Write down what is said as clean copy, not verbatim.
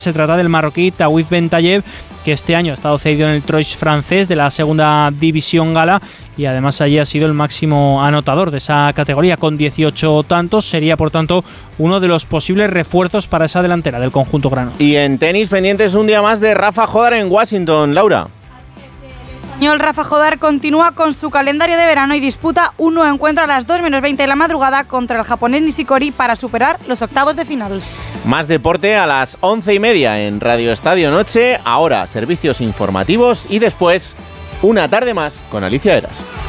Se trata del marroquí Tawif Bentayev, que este año ha estado cedido en el Troyes francés de la segunda división gala y además allí ha sido el máximo anotador de esa categoría con 18 tantos. Sería, por tanto, uno de los posibles refuerzos para esa delantera del conjunto grano. Y en tenis, pendientes un día más de Rafa Jodar en Washington, Laura. El español Rafa Jodar continúa con su calendario de verano y disputa un nuevo encuentro a las 2:20 de la madrugada contra el japonés Nishikori para superar los octavos de final. Más deporte a las 11:30 en Radio Estadio Noche. Ahora servicios informativos y después una tarde más con Alicia Eras.